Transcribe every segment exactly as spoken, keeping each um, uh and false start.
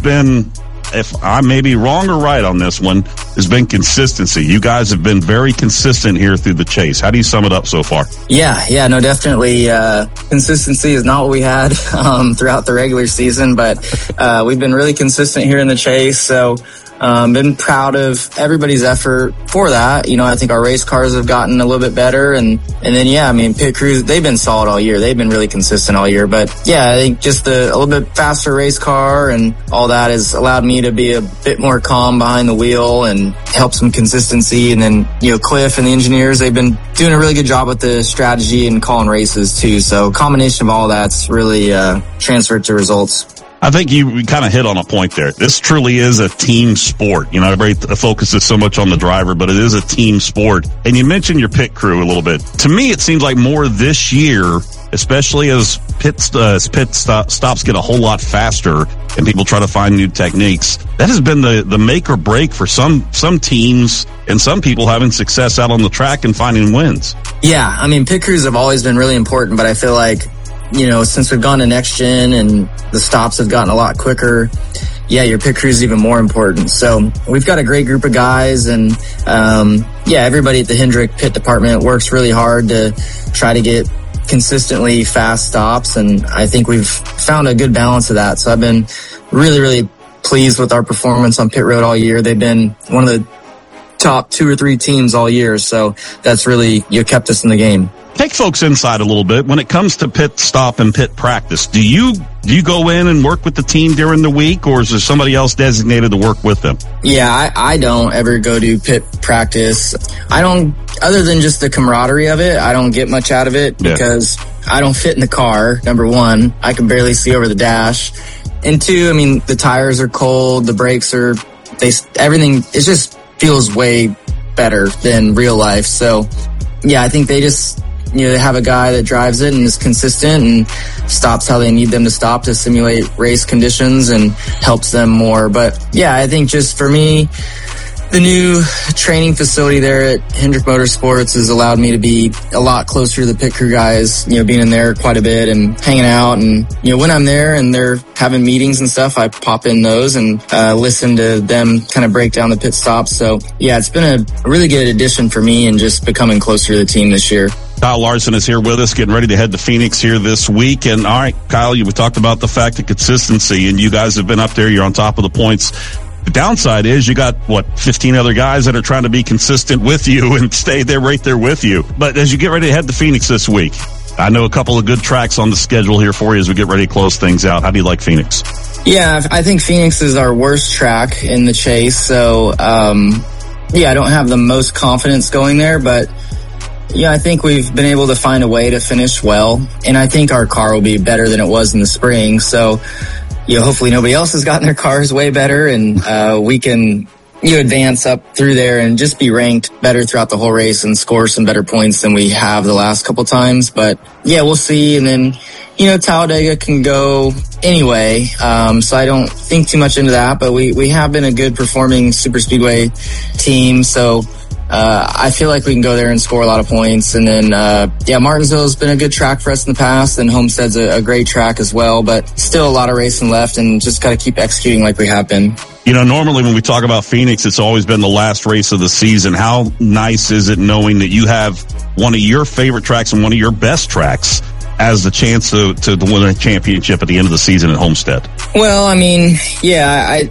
been, if I may be wrong or right on this one, has been consistency. You guys have been very consistent here through the chase. How do you sum it up so far? Yeah, yeah, no, definitely. Uh, consistency is not what we had um, throughout the regular season, but uh, we've been really consistent here in the chase. So, um, been proud of everybody's effort for that. You know, I think our race cars have gotten a little bit better, and and then yeah, I mean, pit crews, they've been solid all year. They've been really consistent all year. But yeah, I think just the, a little bit faster race car and all that has allowed me to be a bit more calm behind the wheel and help some consistency. And then, you know, Cliff and the engineers, they've been doing a really good job with the strategy and calling races too. So combination of all that's really uh, transferred to results. I think you kind of hit on a point there. This truly is a team sport. You know, everybody focuses so much on the driver, but it is a team sport. And you mentioned your pit crew a little bit. To me, it seems like more this year, especially as pit, uh, as pit stop, stops get a whole lot faster and people try to find new techniques. That has been the, the make or break for some, some teams and some people having success out on the track and finding wins. Yeah, I mean, pit crews have always been really important, but I feel like, you know, since we've gone to next gen and the stops have gotten a lot quicker, yeah, your pit crew is even more important. So we've got a great group of guys, and um, yeah, everybody at the Hendrick pit department works really hard to try to get consistently fast stops, and I think we've found a good balance of that. So I've been really, really pleased with our performance on pit road all year. They've been one of the top two or three teams all year, so that's really, you know, kept us in the game. Take folks inside a little bit. When it comes to pit stop and pit practice, do you do you go in and work with the team during the week, or is there somebody else designated to work with them? Yeah, I, I don't ever go to pit practice. I don't, other than just the camaraderie of it, I don't get much out of it because yeah. I don't fit in the car, number one. I can barely see over the dash. And two, I mean, the tires are cold, the brakes are, they, everything, it just feels way better than real life. So, yeah, I think they just, you know, they have a guy that drives it and is consistent and stops how they need them to stop to simulate race conditions and helps them more. But yeah, I think just for me, the new training facility there at Hendrick Motorsports has allowed me to be a lot closer to the pit crew guys, you know, being in there quite a bit and hanging out. And, you know, when I'm there and they're having meetings and stuff, I pop in those and uh, listen to them kind of break down the pit stops. So yeah, it's been a really good addition for me and just becoming closer to the team this year. Kyle Larson is here with us, getting ready to head to Phoenix here this week. And all right, Kyle, you talked about the fact of consistency, and you guys have been up there. You're on top of the points. The downside is you got, what, fifteen other guys that are trying to be consistent with you and stay there right there with you. But as you get ready to head to Phoenix this week, I know a couple of good tracks on the schedule here for you as we get ready to close things out. How do you like Phoenix? Yeah, I think Phoenix is our worst track in the chase. So, um, yeah, I don't have the most confidence going there, but yeah, I think we've been able to find a way to finish well, and I think our car will be better than it was in the spring. So, you know, hopefully nobody else has gotten their cars way better, and uh, we can, you know, advance up through there and just be ranked better throughout the whole race and score some better points than we have the last couple times. But yeah, we'll see. And then, you know, Talladega can go anyway, um, so I don't think too much into that. But we we have been a good performing super speedway team, so. Uh, I feel like we can go there and score a lot of points. And then, uh, yeah, Martinsville's been a good track for us in the past, and Homestead's a, a great track as well, but still a lot of racing left and just got to keep executing like we have been. You know, normally when we talk about Phoenix, it's always been the last race of the season. How nice is it knowing that you have one of your favorite tracks and one of your best tracks as the chance to, to win a championship at the end of the season at Homestead? Well, I mean, yeah, I,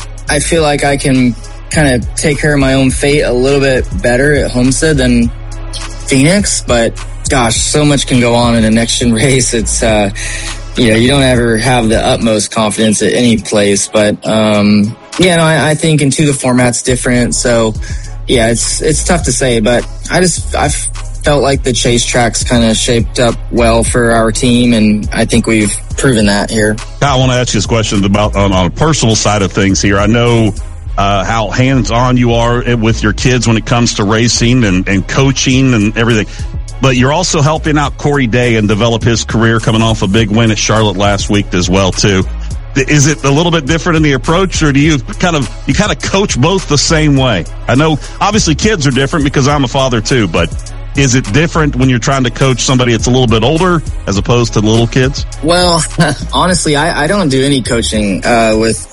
I feel like I can kind of take care of my own fate a little bit better at Homestead than Phoenix, but gosh, so much can go on in a next gen race. It's, uh, you know, you don't ever have the utmost confidence at any place, but, um, yeah, no, I, I think into the format's different. So yeah, it's, it's tough to say, but I just, I've felt like the chase track's kind of shaped up well for our team, and I think we've proven that here. I want to ask you this question about on, on a personal side of things here. I know Uh, how hands-on you are with your kids when it comes to racing and, and coaching and everything. But you're also helping out Corey Day and develop his career, coming off a big win at Charlotte last week as well, too. Is it a little bit different in the approach, or do you kind of you kind of coach both the same way? I know, obviously, kids are different because I'm a father, too, but is it different when you're trying to coach somebody that's a little bit older as opposed to little kids? Well, honestly, I, I don't do any coaching uh, with